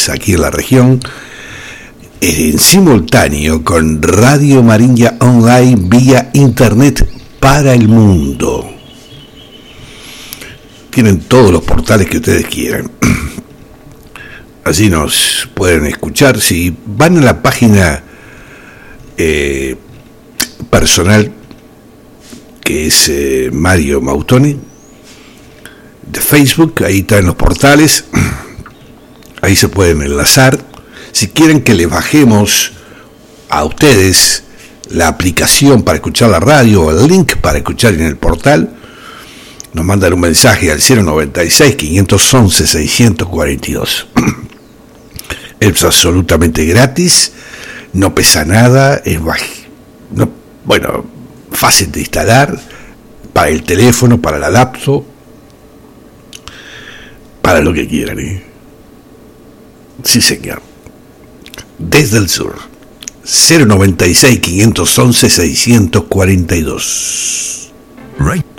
locales aquí en la región, en simultáneo con Radio Marinha Online vía internet para el mundo. Tienen todos los portales que ustedes quieran. Así nos pueden escuchar. Si van a la página personal, que es Mario Mautoni, de Facebook, ahí están los portales, ahí se pueden enlazar. Si quieren que les bajemos a ustedes la aplicación para escuchar la radio o el link para escuchar en el portal, nos mandan un mensaje al 096-511-642. Es absolutamente gratis, no pesa nada, es fácil de instalar para el teléfono, para la laptop, para lo que quieran, ¿eh? Sí, señor. Desde el sur, 096-511-642. Right.